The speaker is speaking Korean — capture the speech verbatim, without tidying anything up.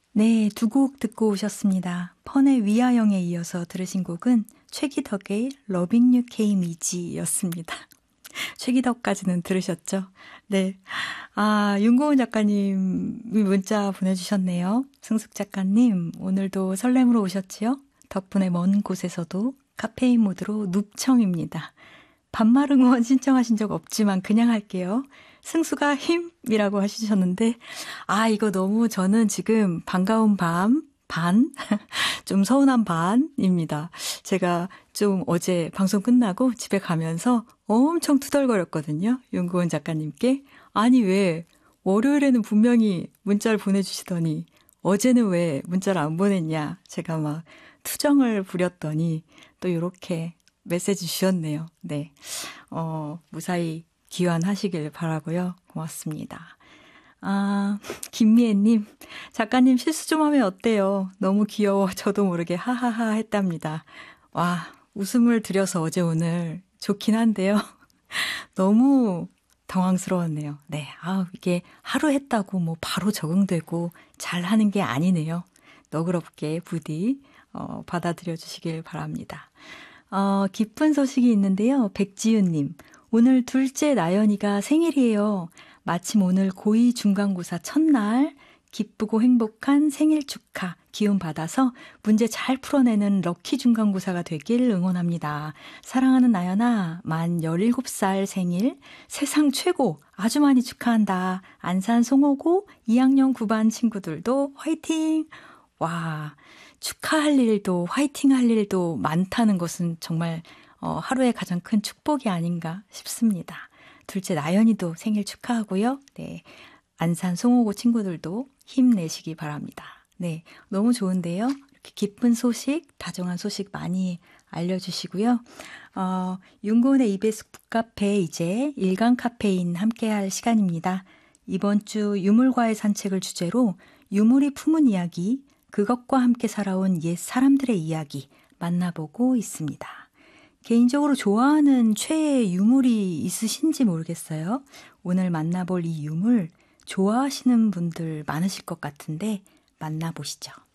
네, 두 곡 듣고 오셨습니다. 펀의 위아영에 이어서 들으신 곡은 최기덕의 Loving You Came Easy였습니다. 최기덕까지는 들으셨죠? 네. 아, 윤고은 작가님이 문자 보내주셨네요. 승숙 작가님, 오늘도 설렘으로 오셨지요? 덕분에 먼 곳에서도 카페인 모드로 눕청입니다. 반말 응원 신청하신 적 없지만 그냥 할게요. 승수가 힘이라고 하시셨는데, 아, 이거 너무 저는 지금 반가운 밤, 반, 좀 서운한 반입니다. 제가 좀 어제 방송 끝나고 집에 가면서 엄청 투덜거렸거든요. 윤고은 작가님께. 아니, 왜 월요일에는 분명히 문자를 보내주시더니 어제는 왜 문자를 안 보냈냐. 제가 막 투정을 부렸더니 또 이렇게 메시지 주셨네요. 네. 어, 무사히 귀환하시길 바라고요. 고맙습니다. 아, 김미애님, 작가님 실수 좀 하면 어때요? 너무 귀여워. 저도 모르게 하하하 했답니다. 와, 웃음을 들여서 어제 오늘 좋긴 한데요. 너무 당황스러웠네요. 네, 아, 이게 하루 했다고 뭐 바로 적응되고 잘하는 게 아니네요. 너그럽게 부디 어, 받아들여 주시길 바랍니다. 어, 기쁜 소식이 있는데요. 백지윤님, 오늘 둘째 나연이가 생일이에요. 마침 오늘 고이 중간고사 첫날 기쁘고 행복한 생일 축하 기운 받아서 문제 잘 풀어내는 럭키 중간고사가 되길 응원합니다. 사랑하는 나연아, 만 열일곱 살 생일 세상 최고 아주 많이 축하한다. 안산 송호고 이 학년 구 반 친구들도 화이팅! 와, 축하할 일도 화이팅 할 일도 많다는 것은 정말 어, 하루의 가장 큰 축복이 아닌가 싶습니다. 둘째 나연이도 생일 축하하고요. 네, 안산 송호고 친구들도 힘내시기 바랍니다. 네, 너무 좋은데요. 이렇게 기쁜 소식, 다정한 소식 많이 알려주시고요. 어, 윤고은의 이비에스 북카페 이제 일간 카페인 함께할 시간입니다. 이번 주 유물과의 산책을 주제로 유물이 품은 이야기, 그것과 함께 살아온 옛 사람들의 이야기 만나보고 있습니다. 개인적으로 좋아하는 최애 유물이 있으신지 모르겠어요. 오늘 만나볼 이 유물 좋아하시는 분들 많으실 것 같은데 만나보시죠.